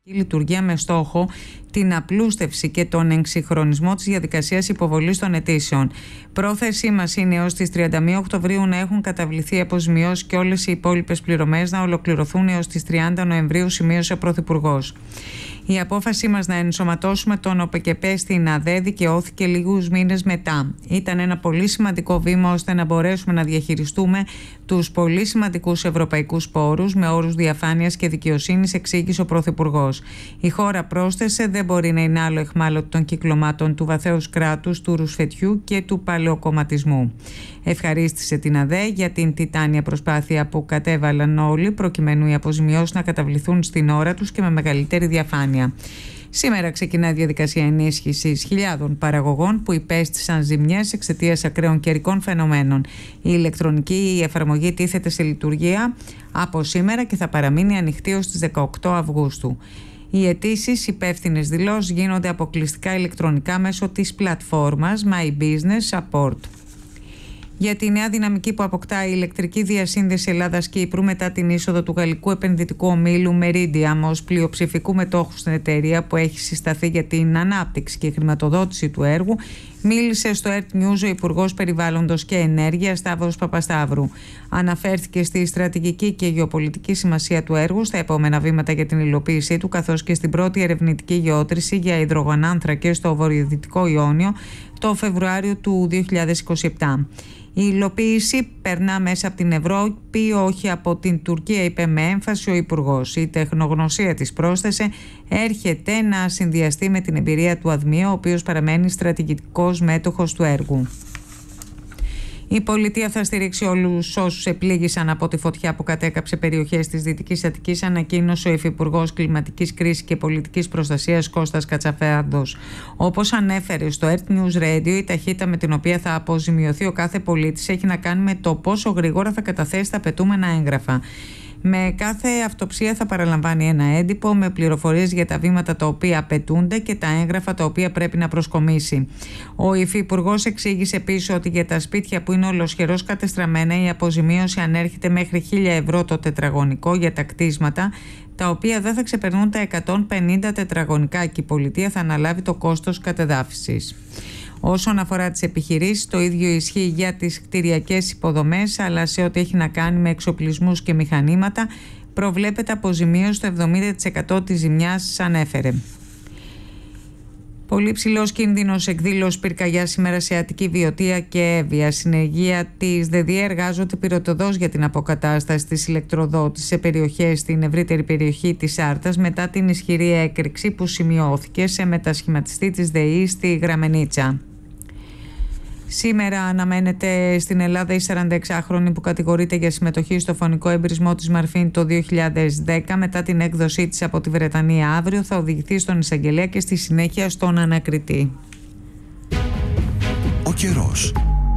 λειτουργία με στόχο την απλούστευση και τον εξυγχρονισμό της διαδικασίας υποβολής των αιτήσεων. Πρόθεσή μας είναι έως τις 31 Οκτωβρίου να έχουν καταβληθεί αποζημιώσεις και όλες οι υπόλοιπες πληρωμές να ολοκληρωθούν έως τις 30 Νοεμβρίου, σημείωσε ο Πρωθυπουργός. Η απόφασή μας να ενσωματώσουμε τον ΟΠΕΚΕΠΕ στην ΑΔΕ δικαιώθηκε λίγους μήνες μετά. Ήταν ένα πολύ σημαντικό βήμα ώστε να μπορέσουμε να διαχειριστούμε τους πολύ σημαντικούς ευρωπαϊκούς πόρους με όρους διαφάνειας και δικαιοσύνης, εξήγησε ο Πρωθυπουργός. Η χώρα, πρόσθεσε, δεν μπορεί να είναι άλλο αιχμάλωτο των κυκλωμάτων του βαθέως κράτους, του ρουσφετιού και του παλαιοκομματισμού. Ευχαρίστησε την ΑΔΕ για την τιτάνια προσπάθεια που κατέβαλαν όλοι προκειμένου οι αποζημιώσεις να καταβληθούν στην ώρα τους και με μεγαλύτερη διαφάνεια. Σήμερα ξεκινά η διαδικασία ενίσχυσης χιλιάδων παραγωγών που υπέστησαν ζημιές εξαιτίας ακραίων καιρικών φαινομένων. Η ηλεκτρονική εφαρμογή τίθεται σε λειτουργία από σήμερα και θα παραμείνει ανοιχτή ως τις 18 Αυγούστου. Οι αιτήσεις υπεύθυνες δηλώσεις γίνονται αποκλειστικά ηλεκτρονικά μέσω της πλατφόρμας My Business Support. Για τη νέα δυναμική που αποκτά η ηλεκτρική διασύνδεση Ελλάδας-Κύπρου μετά την είσοδο του γαλλικού επενδυτικού ομίλου Meridiam ως πλειοψηφικού μετόχου στην εταιρεία που έχει συσταθεί για την ανάπτυξη και χρηματοδότηση του έργου, μίλησε στο ERT News ο Υπουργός Περιβάλλοντος και Ενέργειας Σταύρος Παπασταύρου. Αναφέρθηκε στη στρατηγική και γεωπολιτική σημασία του έργου, στα επόμενα βήματα για την υλοποίησή του, καθώς και στην πρώτη ερευνητική γεώτρηση για υδρογονάνθρακες στο βορειοδυτικό Ιόνιο το Φεβρουάριο του 2027. Η υλοποίηση περνά μέσα από την Ευρώπη, όχι από την Τουρκία, είπε με έμφαση ο Υπουργός. Η τεχνογνωσία της, πρόσθεσε, έρχεται να συνδυαστεί με την εμπειρία του ΑΔΜΙ, ο οποίος παραμένει στρατηγικός μέτοχος του έργου. Η πολιτεία θα στηρίξει όλους όσους επλήγησαν από τη φωτιά που κατέκαψε περιοχές της Δυτικής Αττικής, ανακοίνωσε ο Υφυπουργός Κλιματικής Κρίσης και Πολιτικής Προστασίας Κώστας Κατσαφέαντος. Όπως ανέφερε στο ERT News Radio, η ταχύτητα με την οποία θα αποζημιωθεί ο κάθε πολίτης έχει να κάνει με το πόσο γρήγορα θα καταθέσει τα απαιτούμενα έγγραφα. Με κάθε αυτοψία θα παραλαμβάνει ένα έντυπο με πληροφορίες για τα βήματα τα οποία απαιτούνται και τα έγγραφα τα οποία πρέπει να προσκομίσει. Ο Υφυπουργός εξήγησε επίσης ότι για τα σπίτια που είναι ολοσχερώς κατεστραμμένα η αποζημίωση ανέρχεται μέχρι 1.000 ευρώ το τετραγωνικό για τα κτίσματα, τα οποία δεν θα ξεπερνούν τα 150 τετραγωνικά και η πολιτεία θα αναλάβει το κόστος κατεδάφισης. Όσον αφορά τις επιχειρήσεις, το ίδιο ισχύει για τις κτηριακές υποδομές, αλλά σε ό,τι έχει να κάνει με εξοπλισμούς και μηχανήματα, προβλέπεται αποζημίωση στο 70% της ζημιάς, ανέφερε. Πολύ ψηλός κίνδυνος εκδήλωση πυρκαγιά σήμερα σε Αττική, Βιωτία και Εύβοια. Συνεργεία της ΔΕΔΙΕ εργάζονται πυροτοδός για την αποκατάσταση της ηλεκτροδότησης σε περιοχές στην ευρύτερη περιοχή της Άρτας μετά την ισχυρή έκρηξη που σημειώθηκε σε μετασχηματιστή της ΔΕΗ στη Γραμμενίτσα. Σήμερα αναμένεται στην Ελλάδα η 46χρονη που κατηγορείται για συμμετοχή στο φωνικό εμπρισμό της Μαρφίν το 2010 μετά την έκδοσή της από τη Βρετανία αύριο θα οδηγηθεί στον εισαγγελέα και στη συνέχεια στον ανακριτή. Ο καιρός.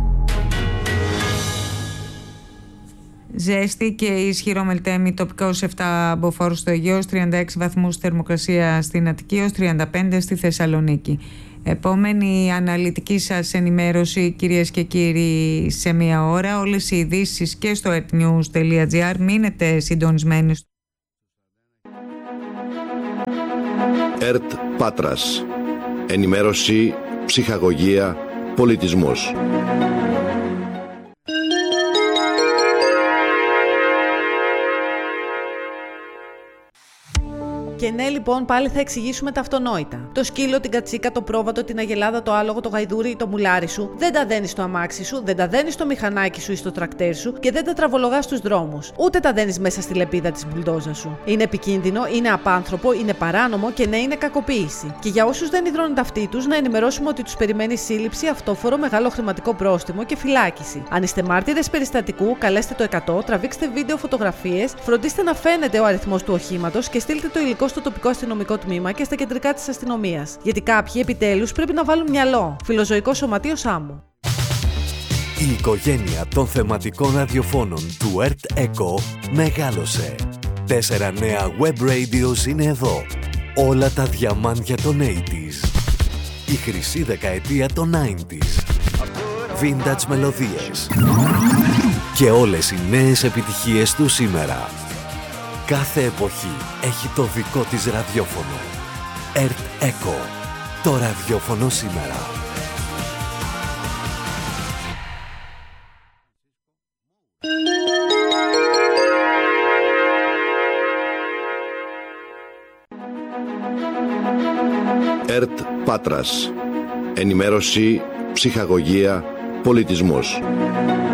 Ζέστη και ισχυρό μελτέμι, τοπικός 7 μποφόρ στο Αιγαίο, 36 βαθμούς θερμοκρασία στην Αττική, ως 35 στη Θεσσαλονίκη. Επόμενη αναλυτική σας ενημέρωση, κυρίες και κύριοι, σε μία ώρα. Όλες οι ειδήσεις και στο ertnews.gr. Μείνετε συντονισμένοι. ΕΡΤ Πάτρας. Ενημέρωση, ψυχαγωγία, πολιτισμός. Και ναι, λοιπόν, πάλι θα εξηγήσουμε τα αυτονόητα. Το σκύλο, την κατσίκα, το πρόβατο, την αγελάδα, το άλογο, το γαϊδούρι ή το μουλάρι σου δεν τα δένεις στο αμάξι σου, δεν τα δένεις στο μηχανάκι σου ή στο τρακτέρ σου και δεν τα τραβολογάς στους δρόμους. Ούτε τα δένεις μέσα στη λεπίδα της μπουλντόζα σου. Είναι επικίνδυνο, είναι απάνθρωπο, είναι παράνομο και ναι, είναι κακοποίηση. Και για όσους δεν υδρώνουν ταυτί τους, να ενημερώσουμε ότι τους περιμένει σύλληψη, αυτόφορο, μεγάλο χρηματικό πρόστιμο και φυλάκιση. Αν είστε μάρτυρες περιστατικού, καλέστε το 100, τραβήξτε βίντεο, φωτογραφίες, φροντίστε να φαίνεται ο αριθμός του οχήματος και στείλτε το υλικό στο τοπικό αστυνομικό τμήμα και στα κεντρικά της αστυνομίας. Γιατί κάποιοι επιτέλους πρέπει να βάλουν μυαλό. Φιλοζωικό Σωματείο Σάμου. Η οικογένεια των θεματικών ραδιοφώνων του ERT ECO μεγάλωσε. 4 νέα web radios είναι εδώ. Όλα τα διαμάντια των 80s. Η χρυσή δεκαετία των 90s. Vintage μελωδίες. Και όλες οι νέες επιτυχίες του σήμερα. Κάθε εποχή έχει το δικό της ραδιόφωνο. ΕΡΤ ΕΚΟ. Το ραδιόφωνο σήμερα. ΕΡΤ Πάτρας. Ενημέρωση, ψυχαγωγία, πολιτισμός.